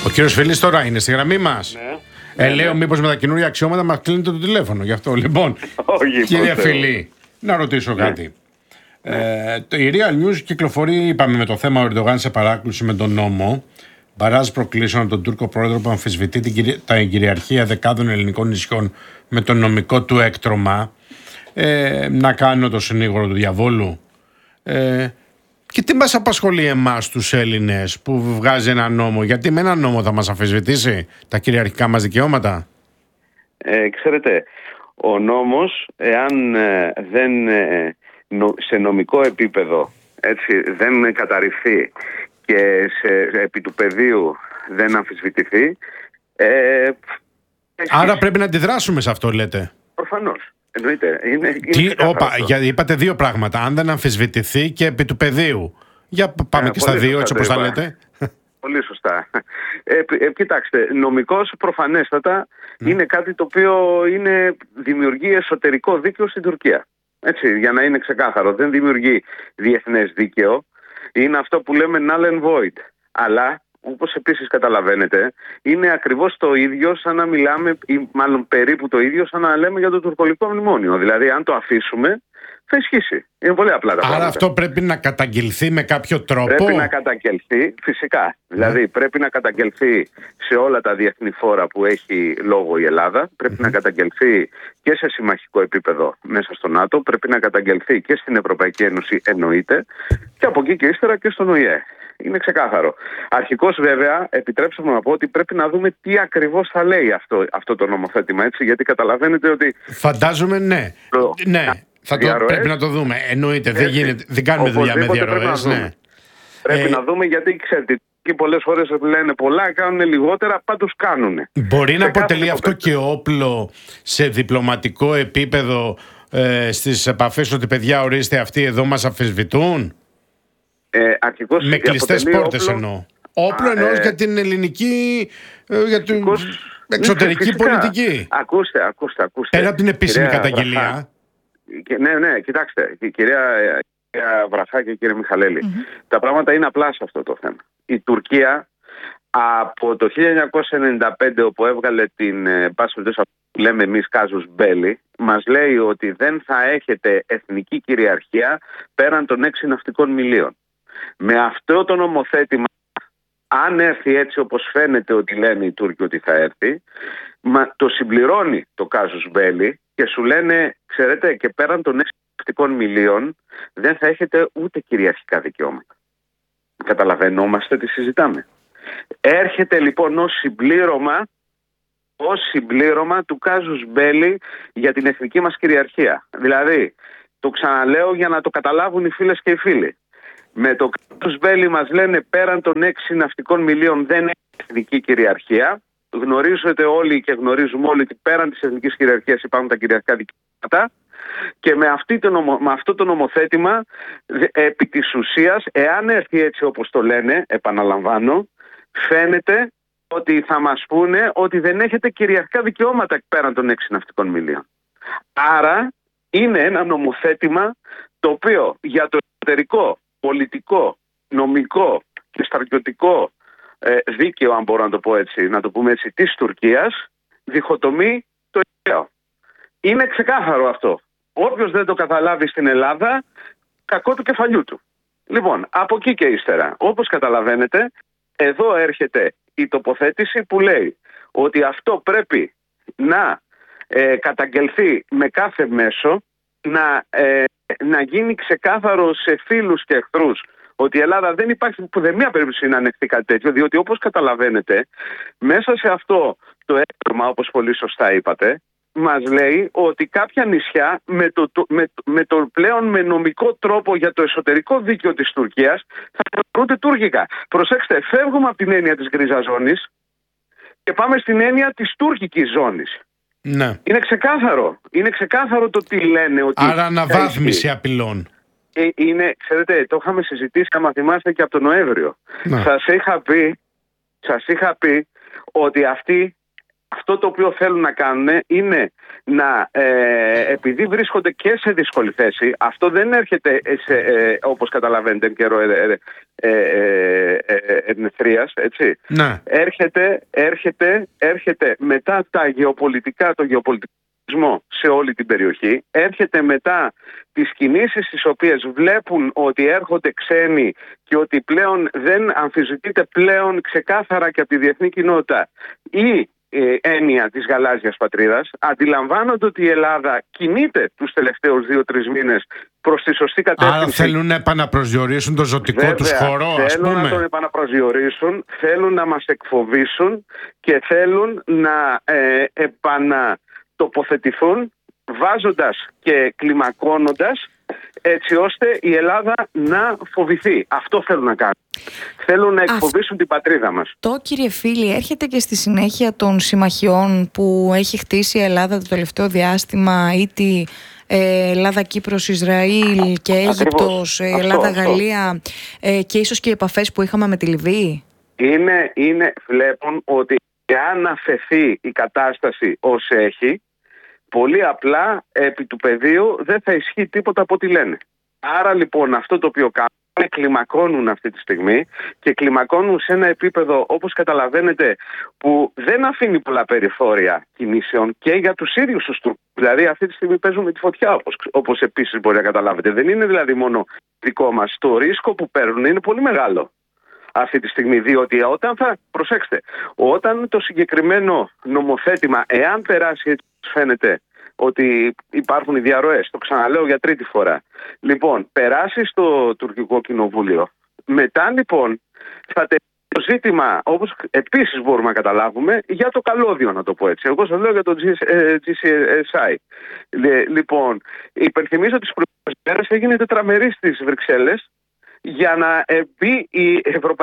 Ο κύριος Φιλής τώρα είναι στη γραμμή μας. Ναι. Λέω μήπως με τα καινούργια αξιώματα μας κλείνετε το τηλέφωνο. Γι' αυτό λοιπόν. Όχι, Κύριε Φιλή, να ρωτήσω κάτι. Η Real News κυκλοφορεί, είπαμε, με το θέμα ο Ερντογάν σε παράκληση με τον νόμο. Μπαράζ προκλήσεων από τον Τούρκο πρόεδρο που αμφισβητεί την κυριαρχία δεκάδων ελληνικών νησιών με το νομικό του έκτρωμα. Να κάνω το συνήγορο του διαβόλου. Και τι μας απασχολεί εμάς τους Έλληνες που βγάζει ένα νόμο? Γιατί με ένα νόμο θα μας αμφισβητήσει τα κυριαρχικά μας δικαιώματα? Ξέρετε, ο νόμος, εάν δεν σε νομικό επίπεδο δεν καταρριφθεί και επί του πεδίου δεν αμφισβητηθεί... Άρα πρέπει να αντιδράσουμε σε αυτό, λέτε? Προφανώς. Εννοείται. Είπατε δύο πράγματα. Αν δεν αμφισβητηθεί και επί του πεδίου. Για πάμε και στα δύο, έτσι όπως τα λέτε. Πολύ σωστά. Κοιτάξτε, νομικώς προφανέστατα είναι κάτι το οποίο δημιουργεί εσωτερικό δίκαιο στην Τουρκία. Έτσι, για να είναι ξεκάθαρο. Δεν δημιουργεί διεθνές δίκαιο. Είναι αυτό που λέμε null and void. Αλλά, όπως επίσης καταλαβαίνετε, είναι ακριβώς το ίδιο σαν να μιλάμε, ή μάλλον περίπου το ίδιο σαν να λέμε για το τουρκολικό μνημόνιο. Δηλαδή, αν το αφήσουμε, θα ισχύσει. Είναι πολύ απλά τα πράγματα. Άρα αυτό πρέπει να καταγγελθεί με κάποιο τρόπο? Πρέπει να καταγγελθεί, φυσικά. Δηλαδή, πρέπει να καταγγελθεί σε όλα τα διεθνή φόρα που έχει λόγο η Ελλάδα. Πρέπει να καταγγελθεί και σε συμμαχικό επίπεδο μέσα στο ΝΑΤΟ. Πρέπει να καταγγελθεί και στην Ευρωπαϊκή Ένωση, εννοείται. Και από εκεί και ύστερα και στον ΟΗΕ. Είναι ξεκάθαρο. Αρχικώς, βέβαια, επιτρέψτε μου να πω ότι πρέπει να δούμε τι ακριβώς θα λέει αυτό το νομοθέτημα. Έτσι, γιατί καταλαβαίνετε ότι. Φαντάζομαι, ναι. Πρέπει να το δούμε. Εννοείται. Δεν κάνουμε δουλειά με διαρροές. Πρέπει να δούμε, γιατί ξέρετε, και πολλές φορές λένε πολλά, κάνουν λιγότερα, πάντως κάνουν. Μπορεί να αποτελεί αυτό και όπλο σε διπλωματικό επίπεδο στις επαφές, ότι παιδιά, ορίστε, αυτοί εδώ μας αμφισβητούν? Με κλειστές πόρτες εννοώ. Όπλο εννοώ για την ελληνική, για την εξωτερική πολιτική. Ακούστε. Πέρα από την επίσημη καταγγελία. Ναι, κοιτάξτε, κυρία Βραχά και κύριε Μιχαλέλη, τα πράγματα είναι απλά σε αυτό το θέμα. Η Τουρκία από το 1995, όπου έβγαλε την που λέμε εμείς κάζους μπέλι, μας λέει ότι δεν θα έχετε εθνική κυριαρχία πέραν των 6 ναυτικών μιλίων. Με αυτό το νομοθέτημα, αν έρθει έτσι όπως φαίνεται ότι λένε οι Τούρκοι ότι θα έρθει, το συμπληρώνει το κάζους μπέλι και σου λένε, ξέρετε, και πέραν των 6 ναυτικών μιλίων δεν θα έχετε ούτε κυριαρχικά δικαιώματα. Καταλαβαίνόμαστε τι συζητάμε? Έρχεται λοιπόν ως συμπλήρωμα του κάζους μπέλι για την εθνική μας κυριαρχία. Δηλαδή, το ξαναλέω για να το καταλάβουν οι φίλες και οι φίλοι. Με το κάζους μπέλι μας λένε πέραν των 6 ναυτικών μιλίων δεν έχει εθνική κυριαρχία. Γνωρίζετε όλοι και γνωρίζουμε όλοι ότι πέραν της εθνικής κυριαρχίας υπάρχουν τα κυριαρχικά δικαιώματα. Και με αυτό το νομοθέτημα, επί της ουσίας, εάν έρθει έτσι όπως το λένε, επαναλαμβάνω, φαίνεται ότι θα μας πούνε ότι δεν έχετε κυριαρχικά δικαιώματα πέραν των 6 ναυτικών μιλίων. Άρα είναι ένα νομοθέτημα το οποίο για το εσωτερικό, πολιτικό, νομικό και στρατιωτικό δίκαιο, αν μπορώ να το πω έτσι, να το πούμε έτσι, της Τουρκίας, διχοτομεί το ίδιο. Είναι ξεκάθαρο αυτό. Όποιος δεν το καταλάβει στην Ελλάδα, κακό του κεφαλιού του. Λοιπόν, από εκεί και ύστερα, όπως καταλαβαίνετε, εδώ έρχεται η τοποθέτηση που λέει ότι αυτό πρέπει να καταγγελθεί με κάθε μέσο, να γίνει ξεκάθαρο σε φίλους και εχθρούς ότι η Ελλάδα δεν υπάρχει πουδεμία περίπτωση να ανεχθεί κάτι τέτοιο, διότι όπως καταλαβαίνετε, μέσα σε αυτό το έκτρωμα, όπως πολύ σωστά είπατε, μας λέει ότι κάποια νησιά με το πλέον με νομικό τρόπο για το εσωτερικό δίκαιο της Τουρκίας θα θεωρούνται τουρκικά. Προσέξτε, φεύγουμε από την έννοια της γκρίζας ζώνης και πάμε στην έννοια της τουρκικής ζώνης. Ναι. Είναι ξεκάθαρο το τι λένε. Ότι άρα αναβάθμιση απειλών. Ξέρετε, το είχαμε συζητήσει, άμα θυμάστε, και από τον Νοέμβριο. Σας είχα πει ότι αυτό το οποίο θέλουν να κάνουν είναι να, επειδή βρίσκονται και σε δύσκολη θέση, αυτό δεν έρχεται όπως καταλαβαίνετε εν καιρό εθνίας, έτσι. Ναι. Έρχεται μετά το γεωπολιτισμό σε όλη την περιοχή, έρχεται μετά τις κινήσεις τις οποίες βλέπουν ότι έρχονται ξένοι και ότι πλέον δεν αμφισβητείται πλέον ξεκάθαρα και από τη διεθνή κοινότητα η έννοια της γαλάζιας πατρίδας. Αντιλαμβάνονται ότι η Ελλάδα κινείται τους τελευταίους 2-3 μήνες προς τη σωστή κατεύθυνση. Άρα θέλουν να επαναπροσδιορίσουν το ζωτικό τους χώρο, ας πούμε. Θέλουν να τον επαναπροσδιορίσουν, θέλουν να μας εκφοβήσουν και θέλουν να επανατοποθετηθούν βάζοντας και κλιμακώνοντας έτσι ώστε η Ελλάδα να φοβηθεί. Αυτό θέλουν να κάνουν. Θέλουν να εκφοβήσουν την πατρίδα μας. Το, κύριε Φίλη, έρχεται και στη συνέχεια των συμμαχιών που έχει χτίσει η Ελλάδα το τελευταίο διάστημα, ή τη Ελλάδα, Κύπρος, Ισραήλ και Αίγυπτος, Ελλάδα, Γαλλία και ίσως και οι επαφές που είχαμε με τη Λιβύη. Βλέπουν ότι αν αφαιθεί η κατάσταση ως έχει, πολύ απλά επί του πεδίου δεν θα ισχύει τίποτα από ό,τι λένε. Άρα λοιπόν αυτό το οποίο κάνουν, κλιμακώνουν αυτή τη στιγμή και κλιμακώνουν σε ένα επίπεδο, όπως καταλαβαίνετε, που δεν αφήνει πολλά περιθώρια κινήσεων και για τους ίδιους τους Τούρκους. Δηλαδή αυτή τη στιγμή παίζουν με τη φωτιά, όπως επίσης μπορεί να καταλάβετε. Δεν είναι δηλαδή μόνο δικό μας. Το ρίσκο που παίρνουν είναι πολύ μεγάλο αυτή τη στιγμή, διότι όταν το συγκεκριμένο νομοθέτημα, εάν περάσει, έτσι φαίνεται ότι υπάρχουν οι διαρροές, το ξαναλέω για τρίτη φορά, λοιπόν, περάσει στο τουρκικό κοινοβούλιο, μετά λοιπόν θα τελειώσει το ζήτημα, όπως επίσης μπορούμε να καταλάβουμε, για το καλώδιο, να το πω έτσι. Εγώ σας λέω για το GCSI. Λοιπόν, υπενθυμίζω ότι τις προηγούμενες μέρες έγινε τετραμερή στις Βρυξέλλες για να μπει η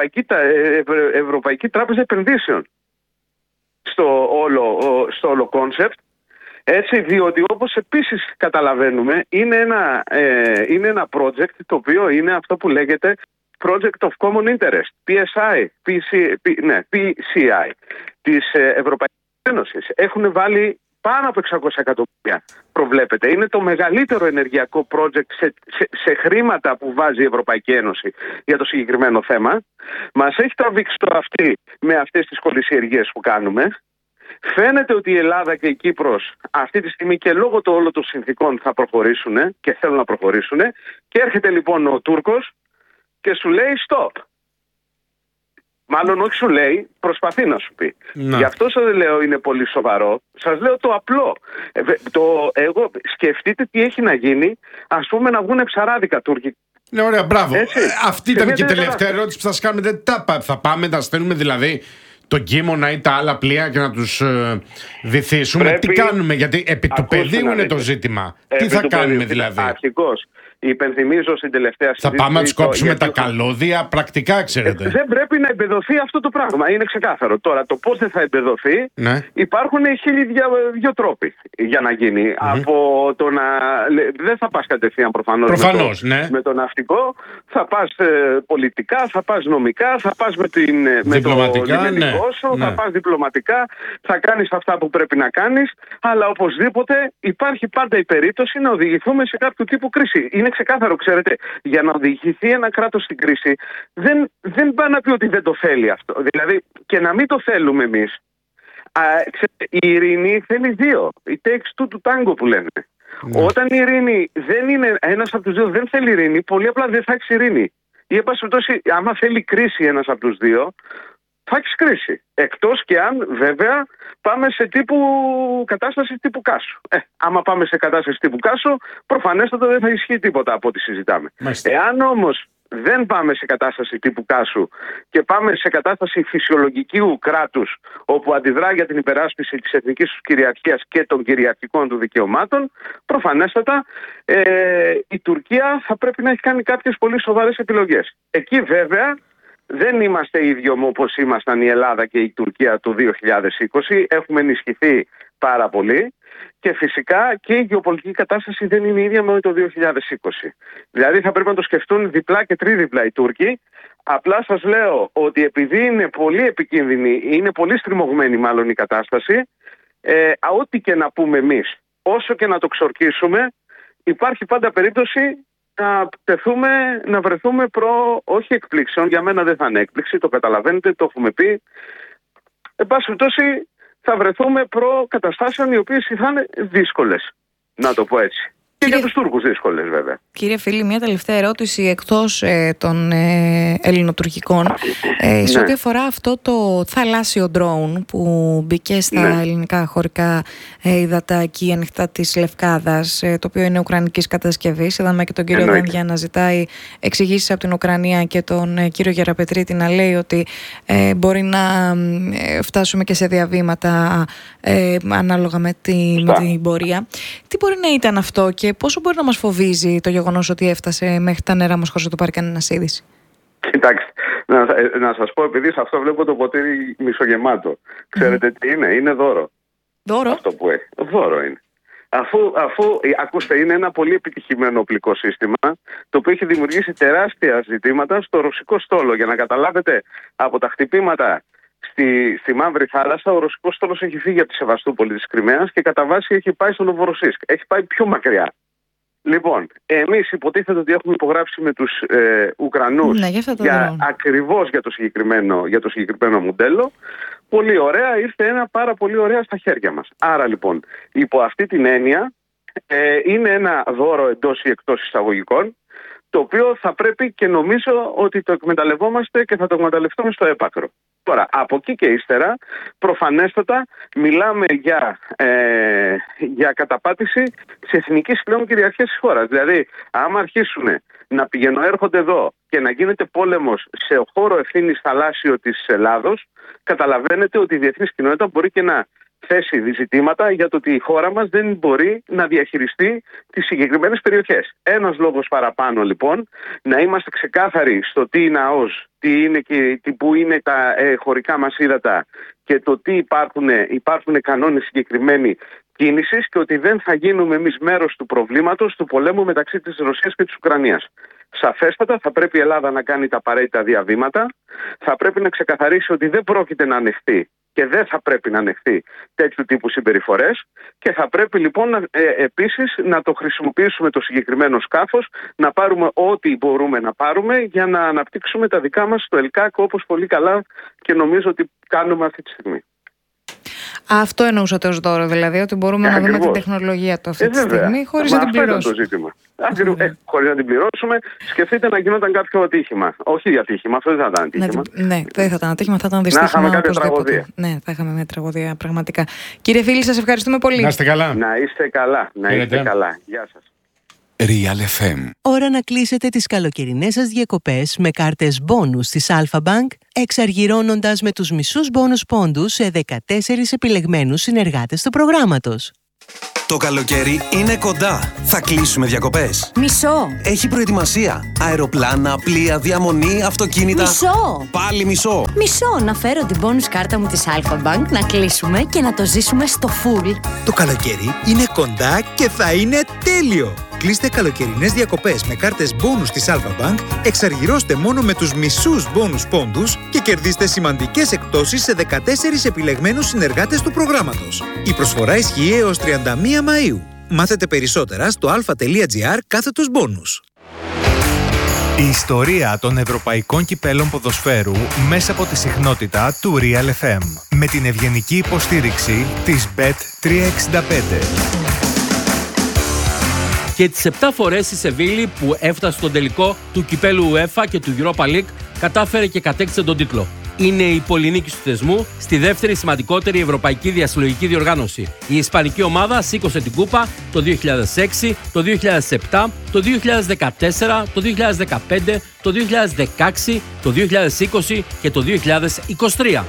Ευρωπαϊκή Τράπεζα Επενδύσεων στο όλο κόνσεπτ. Έτσι, διότι όπως επίσης καταλαβαίνουμε είναι ένα project το οποίο είναι αυτό που λέγεται Project of Common Interest, PCI, της Ευρωπαϊκής Ένωσης. Έχουν βάλει πάνω από 600 εκατομμύρια, προβλέπεται. Είναι το μεγαλύτερο ενεργειακό project σε χρήματα που βάζει η Ευρωπαϊκή Ένωση για το συγκεκριμένο θέμα. Μας έχει τραβήξει το αυτή με αυτές τις κολυσιεργίες που κάνουμε. Φαίνεται ότι η Ελλάδα και η Κύπρος αυτή τη στιγμή και λόγω των όλων των συνθήκων θα προχωρήσουν και θέλουν να προχωρήσουν, και έρχεται λοιπόν ο Τούρκος και σου λέει stop. Μάλλον όχι σου λέει, προσπαθεί να σου πει. Γι' αυτό σας λέω είναι πολύ σοβαρό. Σας λέω το απλό. Εγώ σκεφτείτε τι έχει να γίνει, ας πούμε να βγουν ψαράδικα Τούρκοι. Ναι, ωραία, μπράβο. Αυτή ήταν και η τελευταία ερώτηση που θα σας κάνουμε. Θα πάμε να στέλνουμε δηλαδή τον Κίμωνα ή τα άλλα πλοία και να τους βυθίσουμε? Τι κάνουμε, γιατί επί του πεδίου είναι το ζήτημα. Τι θα κάνουμε δηλαδή? Αρχικώς, υπενθυμίζω στην τελευταία συζήτηση. Θα πάμε να τους κόψουμε τα καλώδια, πρακτικά, ξέρετε. Δεν πρέπει να εμπεδοθεί αυτό το πράγμα. Είναι ξεκάθαρο. Τώρα, το πώς δεν θα εμπεδοθεί, υπάρχουν 1002 τρόποι για να γίνει. Από το να. Δεν θα πας κατευθείαν προφανώς με το ναυτικό. Θα πας πολιτικά, θα πας νομικά, θα πας με το λιμενικό σου, θα πας διπλωματικά, θα κάνεις αυτά που πρέπει να κάνεις. Αλλά οπωσδήποτε υπάρχει πάντα η περίπτωση να οδηγηθούμε σε κάποιο τύπου κρίση. Είναι ξεκάθαρο, ξέρετε, για να οδηγηθεί ένα κράτος στην κρίση, δεν πάει να πει ότι δεν το θέλει αυτό. Δηλαδή, και να μην το θέλουμε εμείς. Η ειρήνη θέλει δύο. Η takes two to tango που λένε. Όταν η ειρήνη δεν είναι, ένας από τους δύο δεν θέλει ειρήνη, πολύ απλά δεν θα έχει ειρήνη. Ή εν πάση περιπτώσει, άμα θέλει κρίση ένας από τους δύο, θα έχει κρίση. Εκτός και αν βέβαια πάμε σε κατάσταση τύπου Κάσου. Άμα πάμε σε κατάσταση τύπου Κάσου, προφανέστατα δεν θα ισχύει τίποτα από ό,τι συζητάμε. Εάν όμως δεν πάμε σε κατάσταση τύπου Κάσου και πάμε σε κατάσταση φυσιολογικού κράτους, όπου αντιδρά για την υπεράσπιση της εθνικής του κυριαρχίας και των κυριαρχικών του δικαιωμάτων, προφανέστατα η Τουρκία θα πρέπει να έχει κάνει κάποιες πολύ σοβαρές επιλογές. Εκεί βέβαια δεν είμαστε ίδιο όπως ήμασταν η Ελλάδα και η Τουρκία το 2020. Έχουμε ενισχυθεί πάρα πολύ και φυσικά και η γεωπολιτική κατάσταση δεν είναι ίδια με το 2020. Δηλαδή θα πρέπει να το σκεφτούν διπλά και τρίδιπλα οι Τούρκοι. Απλά σας λέω ότι επειδή είναι πολύ επικίνδυνη, είναι πολύ στριμωγμένη μάλλον η κατάσταση, ό,τι και να πούμε εμείς, όσο και να το ξορκίσουμε, υπάρχει πάντα περίπτωση να βρεθούμε όχι εκπλήξεων. Για μένα δεν θα είναι έκπληξη, το καταλαβαίνετε, το έχουμε πει. Εν πάση περιπτώσει, θα βρεθούμε καταστάσεων οι οποίες θα είναι δύσκολες, να το πω έτσι. Και για τους Τούρκους δύσκολες, βέβαια. Κύριε Φίλη, μια τελευταία ερώτηση εκτός των ελληνοτουρκικών. Σε ό,τι αφορά αυτό το θαλάσσιο ντρόουν που μπήκε στα ελληνικά χωρικά υδατά ανοιχτά της Λευκάδας, το οποίο είναι ουκρανικής κατασκευής. Είδαμε και τον κύριο Δένδια να ζητάει εξηγήσεις από την Ουκρανία και τον κύριο Γεραπετρίτη να λέει ότι μπορεί να φτάσουμε και σε διαβήματα ανάλογα με την πορεία. Τι μπορεί να ήταν αυτό και πόσο μπορεί να μας φοβίζει το γεγονός ότι έφτασε μέχρι τα νερά μας χωρίς να το πάρει κανένας είδηση? Κοιτάξτε, να σας πω, επειδή σε αυτό βλέπω το ποτήρι μισογεμάτο. Ξέρετε τι είναι? Είναι δώρο. Δώρο? Αυτό που έχει. Δώρο είναι. Αφού ακούστε, είναι ένα πολύ επιτυχημένο οπλικό σύστημα, το οποίο έχει δημιουργήσει τεράστια ζητήματα στο ρωσικό στόλο. Για να καταλάβετε, από τα χτυπήματα στη Μαύρη Θάλασσα, ο ρωσικός στόλος έχει φύγει από τη Σεβαστούπολη της Κριμαίας και κατά βάση έχει πάει στο Νοβοροσίσκ. Έχει πάει πιο μακριά. Λοιπόν, εμείς υποτίθεται ότι έχουμε υπογράψει με τους Ουκρανούς ακριβώς για το συγκεκριμένο μοντέλο. Πολύ ωραία, ήρθε ένα πάρα πολύ ωραία στα χέρια μας. Άρα λοιπόν, υπό αυτή την έννοια, είναι ένα δώρο εντός ή εκτός εισαγωγικών, το οποίο θα πρέπει και νομίζω ότι το εκμεταλλευόμαστε και θα το εκμεταλλευτούμε στο έπακρο. Τώρα, από εκεί και ύστερα, προφανέστατα μιλάμε για καταπάτηση της εθνικής πλέον κυριαρχίας της χώρας. Δηλαδή, άμα αρχίσουν να πηγαινοέρχονται εδώ και να γίνεται πόλεμος σε χώρο ευθύνης θαλάσσιο της Ελλάδος, καταλαβαίνετε ότι η διεθνής κοινότητα μπορεί και να θέσει ζητήματα για το ότι η χώρα μας δεν μπορεί να διαχειριστεί τις συγκεκριμένες περιοχές. Ένας λόγος παραπάνω λοιπόν, να είμαστε ξεκάθαροι στο τι είναι ΑΟΣ, πού είναι τα χωρικά μας ύδατα και το τι υπάρχουν κανόνες συγκεκριμένοι κίνησης και ότι δεν θα γίνουμε εμείς μέρος του προβλήματος του πολέμου μεταξύ της Ρωσίας και της Ουκρανίας. Σαφέστατα θα πρέπει η Ελλάδα να κάνει τα απαραίτητα διαβήματα, θα πρέπει να ξεκαθαρίσει ότι δεν πρόκειται να ανεχθεί και δεν θα πρέπει να ανεχθεί τέτοιου τύπου συμπεριφορές και θα πρέπει λοιπόν επίσης να το χρησιμοποιήσουμε το συγκεκριμένο σκάφος, να πάρουμε ό,τι μπορούμε να πάρουμε για να αναπτύξουμε τα δικά μας στο ΕΛΚΑΚ, όπως πολύ καλά και νομίζω ότι κάνουμε αυτή τη στιγμή. Αυτό εννοούσατε ως δώρο, δηλαδή, ότι μπορούμε να δούμε την τεχνολογία του αυτή τη στιγμή χωρίς να την πληρώσουμε. Αυτό είναι το ζήτημα. Χωρίς να την πληρώσουμε, σκεφτείτε να γινόταν κάποιο ατύχημα. Όχι ατύχημα, αυτό δεν θα ήταν ατύχημα. Ναι, δεν θα ήταν ατύχημα, θα ήταν δυστύχημα. Να είχαμε κάποια τραγωδία. Ναι, θα είχαμε μια τραγωδία, πραγματικά. Κύριε Φίλη, σας ευχαριστούμε πολύ. Να είστε καλά. Να είστε καλά. Γεια σας. Real FM. Ώρα να κλείσετε τις καλοκαιρινές σας διακοπές με κάρτες μπόνους της Alpha Bank, εξαργυρώνοντας με τους μισούς μπόνους πόντους σε 14 επιλεγμένους συνεργάτες του προγράμματος. Το καλοκαίρι είναι κοντά. Θα κλείσουμε διακοπές. Μισό. Έχει προετοιμασία. Αεροπλάνα, πλοία, διαμονή, αυτοκίνητα. Μισό. Πάλι μισό. Μισό. Να φέρω την bonus κάρτα μου της Alpha Bank, να κλείσουμε και να το ζήσουμε στο full. Το καλοκαίρι είναι κοντά και θα είναι τέλειο. Κλείστε καλοκαιρινές διακοπές με κάρτες μπόνους της Alpha Bank, εξαργυρώστε μόνο με τους μισούς μπόνους πόντους και κερδίστε σημαντικές εκπτώσεις σε 14 επιλεγμένους συνεργάτες του προγράμματος. Η προσφορά ισχύει έως 31 Μαΐου. Μάθετε περισσότερα στο alpha.gr/bonus. Η ιστορία των ευρωπαϊκών κυπέλων ποδοσφαίρου μέσα από τη συχνότητα του Real FM με την ευγενική υποστήριξη της Bet365. Και τις 7 φορές η Σεβίλη που έφτασε στον τελικό του κυπέλου UEFA και του Europa League κατάφερε και κατέκτησε τον τίτλο. Είναι η πολυνίκη του θεσμού στη δεύτερη σημαντικότερη ευρωπαϊκή διασυλλογική διοργάνωση. Η ισπανική ομάδα σήκωσε την κούπα το 2006, το 2007, το 2014, το 2015, το 2016, το 2020 και το 2023.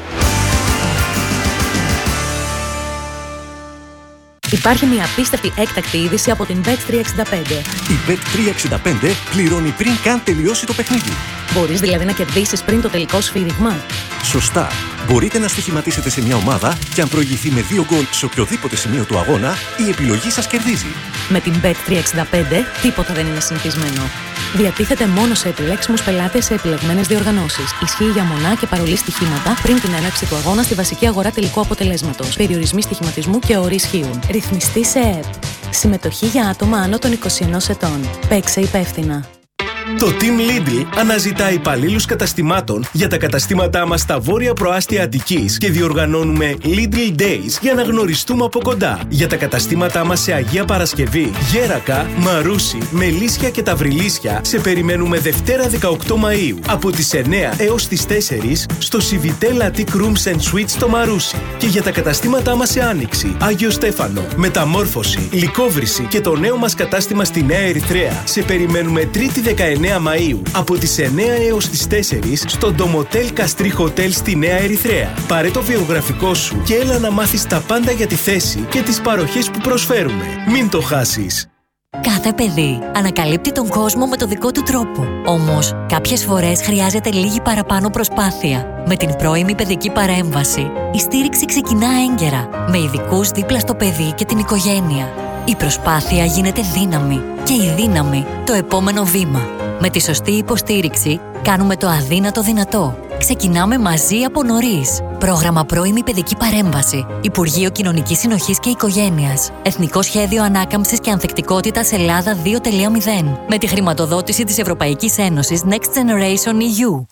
Υπάρχει μια απίστευτη έκτακτη είδηση από την Bet365. Η Bet365 πληρώνει πριν καν τελειώσει το παιχνίδι. Μπορείς δηλαδή να κερδίσεις πριν το τελικό σφύριγμα. Σωστά. Μπορείτε να στοιχηματίσετε σε μια ομάδα και αν προηγηθεί με 2 γκολ σε οποιοδήποτε σημείο του αγώνα, η επιλογή σας κερδίζει. Με την Bet365 τίποτα δεν είναι συνηθισμένο. Διατίθεται μόνο σε επιλέξιμους πελάτες σε επιλεγμένες διοργανώσεις. Ισχύει για μονά και παρολί στοιχήματα πριν την έναρξη του αγώνα στη βασική αγορά τελικού αποτελέσματος. Περιορισμοί στοιχηματισμού και όροι ισχύουν. Ρυθμιστή σε ΕΕΠ. Συμμετοχή για άτομα άνω των 21 ετών. Παίξε υπεύθυνα. Το Team Lidl αναζητά υπαλλήλους καταστημάτων για τα καταστήματά μας στα βόρεια προάστια Αττικής και διοργανώνουμε Lidl Days για να γνωριστούμε από κοντά. Για τα καταστήματά μας σε Αγία Παρασκευή, Γέρακα, Μαρούσι, Μελίσια και Ταυριλίσια σε περιμένουμε Δευτέρα 18 Μαΐου από τις 9 έως τις 4 στο Civitel Attic Rooms and Suites στο Μαρούσι. Και για τα καταστήματά μας σε Άνοιξη, Άγιο Στέφανο, Μεταμόρφωση, Λυκόβρηση και το νέο μας κατάστημα στη Νέα Ερυθρέα σε περιμένουμε Τρίτη 19 Μαΐου από τις 9 έως τις 4 στο Ντομοτέλ Καστρί Χοτέλ στη Νέα Ερυθρέα. Πάρε το βιογραφικό σου και έλα να μάθεις τα πάντα για τη θέση και τις παροχές που προσφέρουμε. Μην το χάσεις. Κάθε παιδί ανακαλύπτει τον κόσμο με το δικό του τρόπο. Όμως, κάποιες φορές χρειάζεται λίγη παραπάνω προσπάθεια. Με την πρώιμη παιδική παρέμβαση, η στήριξη ξεκινά έγκαιρα, με ειδικούς δίπλα στο παιδί και την οικογένεια. Η προσπάθεια γίνεται δύναμη και η δύναμη το επόμενο βήμα. Με τη σωστή υποστήριξη κάνουμε το αδύνατο δυνατό. Ξεκινάμε μαζί από νωρίς. Πρόγραμμα Πρώιμη Παιδική Παρέμβαση. Υπουργείο Κοινωνικής Συνοχής και Οικογένειας. Εθνικό Σχέδιο Ανάκαμψης και Ανθεκτικότητας Ελλάδα 2.0. Με τη χρηματοδότηση της Ευρωπαϊκής Ένωσης Next Generation EU.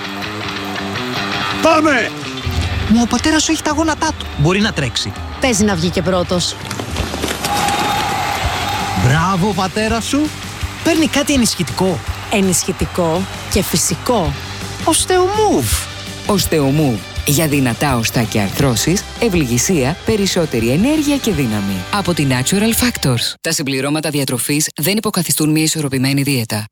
Πάμε! Μα ο πατέρας σου έχει τα γόνατά του. Μπορεί να τρέξει. Παίζει να βγει και πρώτος. Μπράβο, πατέρα σου. Παίρνει κάτι ενισχυτικό. Ενισχυτικό και φυσικό. Osteomove. Osteomove. Για δυνατά οστά και αρθρώσεις, ευληγησία, περισσότερη ενέργεια και δύναμη. Από τη Natural Factors. Τα συμπληρώματα διατροφής δεν υποκαθιστούν μια ισορροπημένη δίαιτα.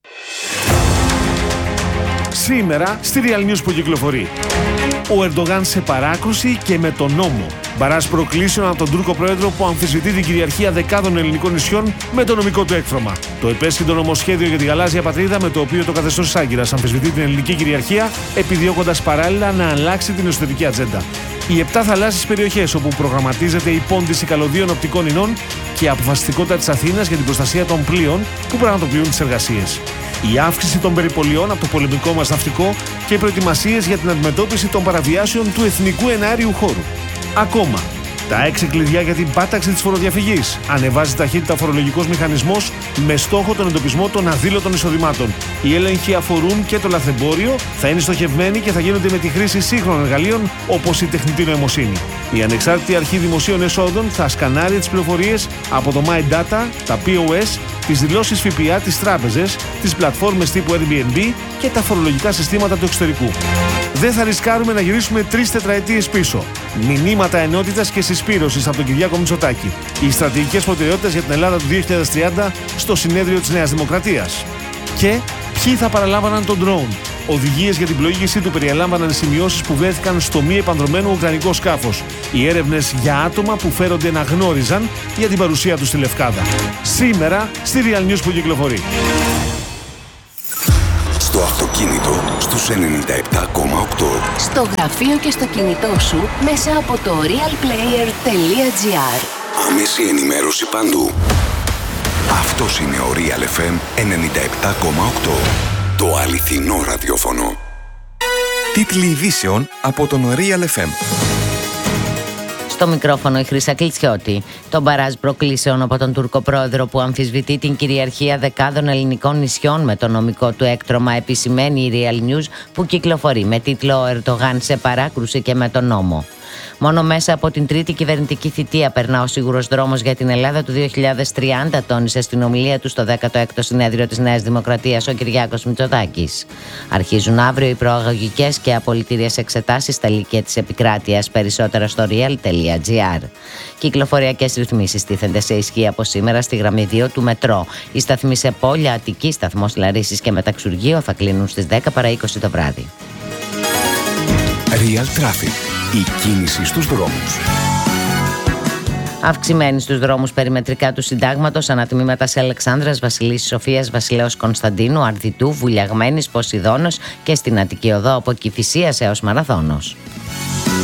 Σήμερα στη Real News που κυκλοφορεί. Ο Ερντογάν σε παράκρουση και με τον νόμο. Μπαράζ προκλήσεων από τον Τούρκο πρόεδρο που αμφισβητεί την κυριαρχία δεκάδων ελληνικών νησιών με το νομικό του έκτρωμα. Το επέσχυντο νομοσχέδιο για τη γαλάζια πατρίδα, με το οποίο το καθεστώς της Άγκυρας αμφισβητεί την ελληνική κυριαρχία, επιδιώκοντας παράλληλα να αλλάξει την εσωτερική ατζέντα. Οι 7 θαλάσσιες περιοχές όπου προγραμματίζεται η πόντιση καλωδίων οπτικών ινών και η αποφασιστικότητα της Αθήνας για την προστασία των πλοίων που πραγματοποιούν τις εργασίες. Η αύξηση των περιπολιών από το πολεμικό μας ναυτικό και οι προετοιμασίες για την αντιμετώπιση των παραβιάσεων του εθνικού εναέριου χώρου. Ακόμα, τα 6 κλειδιά για την πάταξη της φοροδιαφυγής. Ανεβάζει ταχύτητα ο φορολογικός μηχανισμός με στόχο τον εντοπισμό των αδήλωτων εισοδημάτων. Οι έλεγχοι αφορούν και το λαθρεμπόριο, θα είναι στοχευμένοι και θα γίνονται με τη χρήση σύγχρονων εργαλείων όπως η τεχνητή νοημοσύνη. Η Ανεξάρτητη Αρχή Δημοσίων Εσόδων θα σκανάρει τις πληροφορίες από το My Data, τα POS, τις δηλώσεις ΦΠΑ, τις τράπεζες, τις πλατφόρμες τύπου Airbnb και τα φορολογικά συστήματα του εξωτερικού. Δεν θα ρισκάρουμε να γυρίσουμε 3 τετραετίες πίσω. Μηνύματα ενότητας και συσπήρωσης από τον Κυριάκο Μητσοτάκη. Οι στρατηγικές προτεραιότητες για την Ελλάδα του 2030 στο συνέδριο της Νέας Δημοκρατίας. Και ποιοι θα παραλάμβαναν τον drone. Οδηγίες για την πλοήγησή του περιέλαμβαναν σημειώσεις που βρέθηκαν στο μη επανδρωμένο ουκρανικό σκάφος. Οι έρευνες για άτομα που φέρονται να γνώριζαν για την παρουσία του στη Λευκάδα. Σήμερα στη Real News που κυκλοφορεί. Στο αυτοκίνητο στους 97,8. Στο γραφείο και στο κινητό σου μέσα από το realplayer.gr. Άμεση ενημέρωση παντού. Αυτός είναι ο Real FM 97,8. Το αληθινό ραδιόφωνο. Τίτλοι ειδήσεων από τον Real FM. Στο μικρόφωνο η Χρύσα Κλιτσιώτη. Το μπαράζ προκλήσεων από τον Τούρκο πρόεδρο που αμφισβητεί την κυριαρχία δεκάδων ελληνικών νησιών με το νομικό του έκτρωμα, επισημαίνει η Real News που κυκλοφορεί με τίτλο «Ο Ερντογάν σε παράκρουση και με τον νόμο». Μόνο μέσα από την τρίτη κυβερνητική θητεία περνά ο σίγουρος δρόμος για την Ελλάδα του 2030, τόνισε στην ομιλία του στο 16ο συνέδριο της Νέας Δημοκρατίας ο Κυριάκος Μητσοτάκης. Αρχίζουν αύριο οι προαγωγικές και απολυτήριες εξετάσεις στα λύκεια της επικράτειας, περισσότερα στο real.gr. Κυκλοφοριακές ρυθμίσεις τίθενται σε ισχύ από σήμερα στη γραμμή 2 του μετρό. Οι σταθμοί σε Πόλια, Αττική, σταθμός Λαρίσης και Μεταξουργείο θα κλείνουν στις 10 παρά 20 το βράδυ. Real Traffic. Η κίνηση στους δρόμους. Αυξημένη στους δρόμους περιμετρικά του Συντάγματος, ανατμήματα Αλεξάνδρας, Βασιλής Σοφίας, Βασιλέως Κωνσταντίνου, Αρδιτού, Βουλιαγμένης, Ποσειδώνος και στην Αττική Οδό από Κηφισίας έως Μαραθώνος.